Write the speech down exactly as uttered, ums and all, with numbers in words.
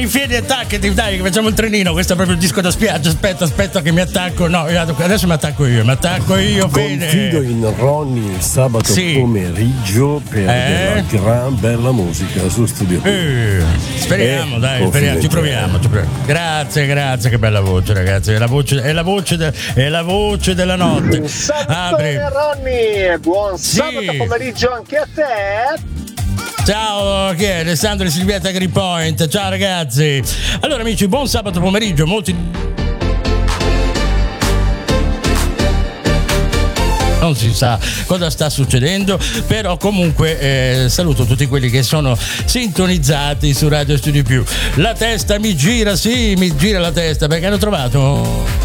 in piedi, attaccati, dai, che facciamo il trenino. Questo è proprio il disco da spiaggia. Aspetta, aspetta che mi attacco. No, adesso mi attacco io, mi attacco io, Fede. Confido in Ronny sabato sì. pomeriggio per eh? della gran bella musica su Studio Più. Eh, speriamo, eh, dai, speriamo, ci proviamo, ci proviamo. Grazie, grazie, che bella voce, ragazzi. È la voce, è la voce, de, è la voce della notte. Apri. Ronny, buon sì. sabato pomeriggio anche a te. Ciao, chi è? Alessandro e Silvietta Green Point. Ciao ragazzi. Allora amici, buon sabato pomeriggio. Molti non si sa cosa sta succedendo, però comunque eh, saluto tutti quelli che sono sintonizzati su Radio Studio Più. La testa mi gira, sì, mi gira la testa perché hanno trovato